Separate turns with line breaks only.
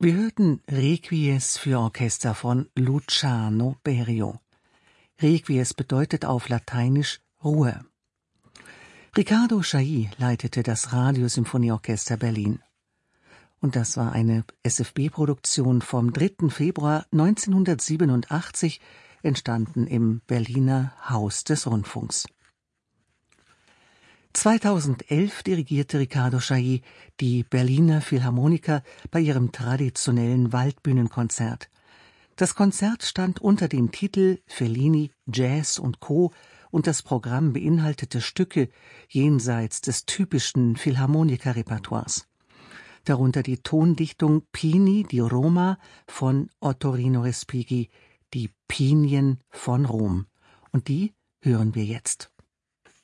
Wir hörten Requies für Orchester von Luciano Berio. Requies bedeutet auf Lateinisch Ruhe. Riccardo Chailly leitete das Radiosymphonieorchester Berlin. Und das war eine SFB-Produktion vom 3. Februar 1987, entstanden im Berliner Haus des Rundfunks. 2011 dirigierte Riccardo Chailly die Berliner Philharmoniker bei ihrem traditionellen Waldbühnenkonzert. Das Konzert stand unter dem Titel Fellini, Jazz und Co. und das Programm beinhaltete Stücke jenseits des typischen Philharmoniker-Repertoires. Darunter die Tondichtung Pini di Roma von Ottorino Respighi, die Pinien von Rom. Und die hören wir jetzt.